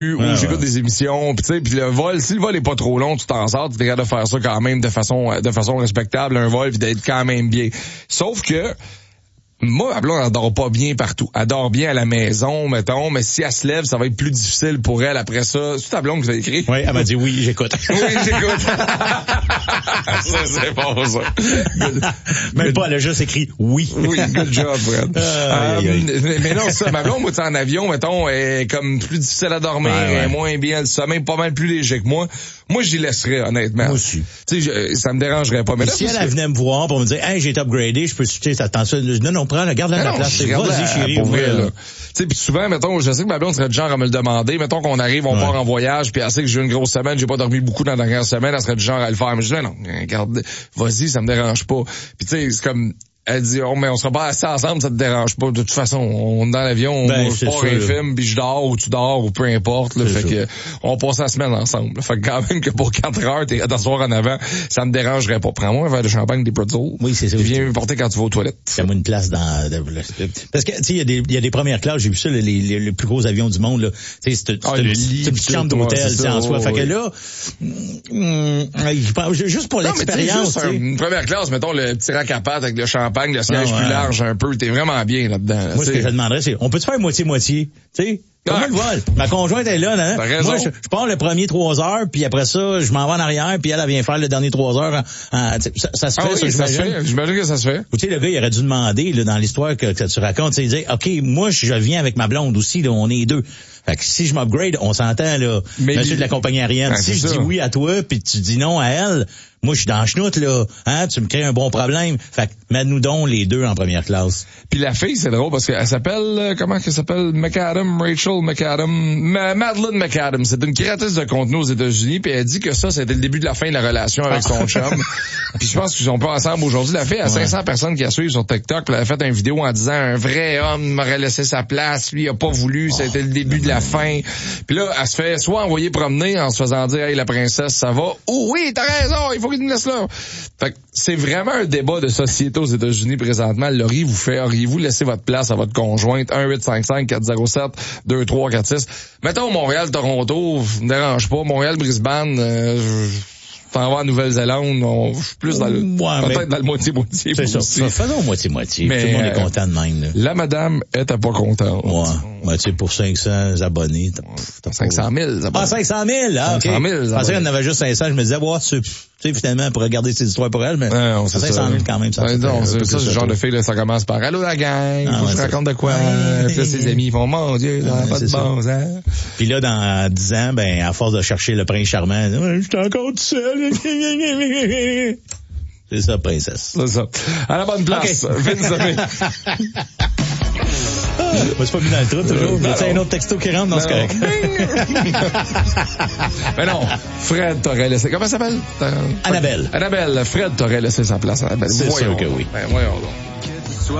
ou j'écoute des émissions, puis tu sais, puis le vol, si le vol est pas trop long, tu t'en sors, tu es capable de faire ça quand même de façon respectable, un vol, puis d'être quand même bien. Sauf que moi, ma blonde, elle dort pas bien partout. Elle dort bien à la maison, mettons, mais si elle se lève, ça va être plus difficile pour elle après ça. C'est ta blonde que vous avez écrit? Oui, elle m'a dit oui, j'écoute. Oui, j'écoute. Ça, c'est bon, ça. Même pas, elle a juste écrit oui. Oui, good job, Fred. Mais non, ça, ma blonde, moi, en avion, mettons, est comme plus difficile à dormir, elle est moins bien, le sommeil pas mal plus léger que moi. Moi, j'y laisserais, honnêtement. Moi aussi. Tu sais, ça me dérangerait pas. Mais là, si elle venait me voir pour me dire, hey, j'ai été upgradé, je peux chuter, t'attends ça. Non, prends, garde-la la place. Vas-y, chérie. Pour vrai, là. Tu sais, puis souvent, mettons, je sais que ma blonde serait du genre à me le demander. Mettons qu'on arrive, on part en voyage, puis elle sait que j'ai eu une grosse semaine, j'ai pas dormi beaucoup dans la dernière semaine, elle serait du genre à le faire. Mais je dis, non, regarde, vas-y, ça me dérange pas. Puis tu sais, c'est comme, elle dit, mais on sera pas assis ensemble, ça te dérange pas. De toute façon, on est dans l'avion, on part un film, puis je dors ou tu dors ou peu importe. Là, fait que on passe la semaine ensemble. Là. Fait que quand même que pour 4 heures, t'es à t'asseoir en avant, ça me dérangerait pas. Prends-moi un verre de champagne, des pretzels. Oui, c'est ça. Puis viens me porter quand tu vas aux toilettes. Fais-moi une place parce que tu sais, il y a des premières classes, j'ai vu ça, les plus gros avions du monde, là. Tu sais, c'est une petite chambre d'hôtel, en soi. Fait que là, juste pour l'expérience. Une première classe, mettons le petit rack à pattes avec le champagne, le siège plus large un peu, t'es vraiment bien là-dedans. Moi, ce que je demanderais, c'est, on peut-tu faire moitié-moitié? Tu sais? Comment le vol? Ma conjointe est là, non? Moi, je pars le premier 3 heures, puis après ça, je m'en vais en arrière, puis elle vient faire le dernier 3 heures. Ça se fait, ça se fait. J'imagine que ça se fait. Tu sais, le gars, il aurait dû demander, là, dans l'histoire que tu racontes, il dit, OK, moi, je viens avec ma blonde aussi, là, on est deux. Fait que si je m'upgrade, on s'entend, là, monsieur de la compagnie aérienne. Si je dis oui à toi, puis tu dis non à elle, moi, je suis dans la chenoute, là. Hein, tu me crées un bon problème. Fait que, mets-nous donc les deux en première classe. Puis la fille, c'est drôle parce qu'elle s'appelle, comment qu'elle s'appelle? Rachel McAdam. Madeleine McAdam. C'est une créatrice de contenu aux États-Unis, puis elle dit que ça, c'était le début de la fin de la relation avec son chum. Puis je pense qu'ils sont pas ensemble aujourd'hui. La fille a 500 personnes qui la suivent sur TikTok, puis elle a fait une vidéo en disant un vrai homme m'aurait laissé sa place, lui il a pas voulu, c'était le début de la fin. Puis là, elle se fait soit envoyer promener en se faisant dire, hey, la princesse, ça va? Oh oui, t'as raison, il faut qu'il nous laisse là. Fait que c'est vraiment un débat de société aux États-Unis présentement. Laurie, auriez-vous laissé votre place à votre conjointe? 1-855-407-2346. Mettons Montréal-Toronto, me dérange pas. Montréal-Brisbane, t'en vas en Nouvelle-Zélande, je suis plus dans le, peut-être dans le moitié-moitié. C'est ça. Faisons moitié-moitié. Tout le monde est content de même, là. La madame était pas contente. Ouais. Ben, tu sais, pour 500 abonnés, t'as 500 000 abonnés. Ah, 500 000! Ah, OK. 500 000 je pensais qu'elle en avait juste 500. Je me disais, tu sais, finalement, pour regarder ces histoires pour elle, mais 500 000 quand même, ça. Non, c'est ça, le genre de fille, là, ça commence par, allô, la gang, je raconte de quoi. Puis là, ses amis, ils font, mon Dieu, ça n'a pas de bon sens. Puis là, dans 10 ans, ben, à force de chercher le prince charmant, je suis encore tout seul. C'est ça, princesse. C'est ça. À la bonne place. Vince. Moi, c'est pas mis dans le trou, toujours. Mais tu as un autre texto qui rentre dans ce correct. Mais non, Fred t'aurait laissé. Comment ça s'appelle? Annabelle. Fred t'aurait laissé sa place à Annabelle. C'est sûr que oui. Voyons donc.